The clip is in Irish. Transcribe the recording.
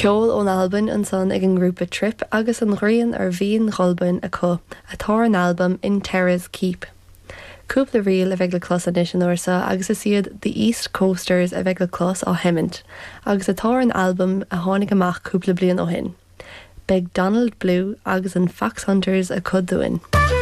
Ceol ón Alban an son ag an grúpa Trip agus an rion ar bhíon Gholbain acu, atá an albumm In Terra's Keep. Cúpla riil a bheith le clos anois an uairsa agus is iad The East Coasters a bheith le clos á Hemant, agus atá an albumm a tháinig amach cúpla bliain ó hin. Beg Donald Blue agus an Fox Hunters a cud dúin.